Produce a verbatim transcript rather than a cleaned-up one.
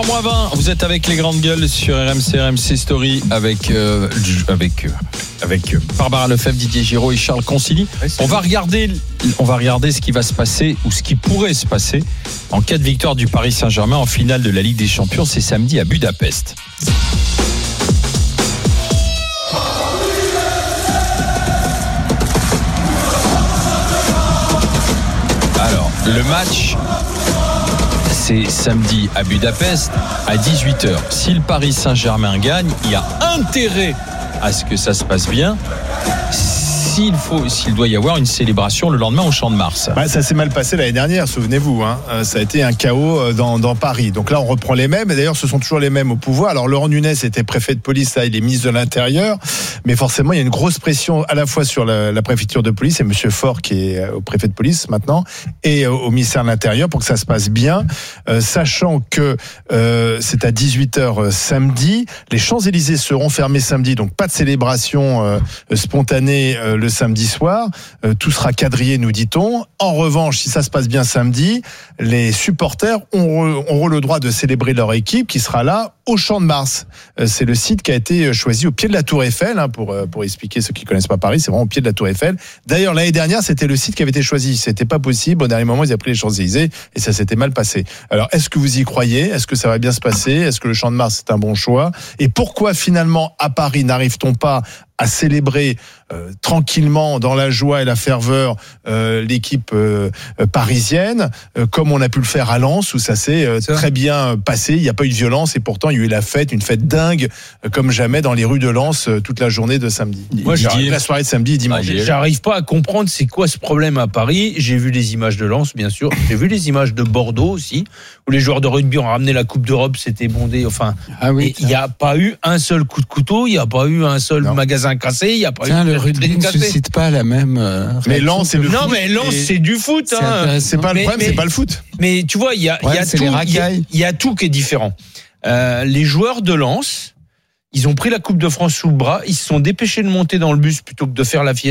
moins vingt, vous êtes avec les grandes gueules sur R M C, R M C Story avec euh, avec euh, avec Barbara Lefebvre, Didier Giraud et Charles Consigny. Ouais, on va regarder on va regarder ce qui va se passer ou ce qui pourrait se passer en cas de victoire du Paris Saint-Germain en finale de la Ligue des Champions. C'est samedi à Budapest. Alors, le match, c'est samedi à Budapest à dix-huit heures. Si le Paris Saint-Germain gagne, il y a intérêt à ce que ça se passe bien. S'il faut, s'il doit y avoir une célébration le lendemain au Champ de Mars. Bah, ça s'est mal passé l'année dernière, souvenez-vous. Hein. Ça a été un chaos dans, dans Paris. Donc là, on reprend les mêmes. Et d'ailleurs, ce sont toujours les mêmes au pouvoir. Alors, Laurent Nunez était préfet de police, là, il est ministre de l'Intérieur. Mais forcément, il y a une grosse pression à la fois sur la, la préfecture de police et Monsieur Faure, qui est au préfet de police maintenant, et au, au ministère de l'Intérieur pour que ça se passe bien. Euh, sachant que euh, c'est à dix-huit heures samedi. Les Champs-Élysées seront fermés samedi. Donc, pas de célébration euh, spontanée euh, le samedi soir, euh, tout sera quadrillé, nous dit-on. En revanche, si ça se passe bien samedi, les supporters auront, auront le droit de célébrer leur équipe qui sera là au Champ de Mars. Euh, c'est le site qui a été choisi au pied de la Tour Eiffel, hein, pour, pour expliquer ceux qui ne connaissent pas Paris, c'est vraiment au pied de la Tour Eiffel. D'ailleurs, l'année dernière, c'était le site qui avait été choisi. C'était pas possible. Au dernier moment, ils avaient pris les Champs-Élysées et ça s'était mal passé. Alors, est-ce que vous y croyez? Est-ce que ça va bien se passer? Est-ce que le Champ de Mars est un bon choix? Et pourquoi finalement, à Paris, n'arrive-t-on pas à célébrer euh, tranquillement, dans la joie et la ferveur, euh, l'équipe euh, parisienne, euh, comme on a pu le faire à Lens, où ça s'est euh, très bien passé. Il n'y a pas eu de violence et pourtant il y a eu la fête, une fête dingue, euh, comme jamais dans les rues de Lens euh, toute la journée de samedi. Moi, j'ai la soirée de samedi et dimanche. Ah, j'arrive pas à comprendre c'est quoi ce problème à Paris. J'ai vu les images de Lens, bien sûr. J'ai vu les images de Bordeaux aussi, où les joueurs de rugby ont ramené la Coupe d'Europe, c'était bondé. Enfin, ah oui, il n'y a pas eu un seul coup de couteau, il n'y a pas eu un seul non. magasin cassé, il n'y a pas Tiens, eu le rugby ne suscite pas la même. Euh, mais Lens, c'est le non, foot. mais Lens, c'est du foot. C'est, hein. c'est pas le problème, mais, c'est pas le foot. Mais tu vois, il y a, ouais, y, a y, y a tout qui est différent. Euh, les joueurs de Lens, ils ont pris la Coupe de France sous le bras, ils se sont dépêchés de monter dans le bus plutôt que de faire la fiesta.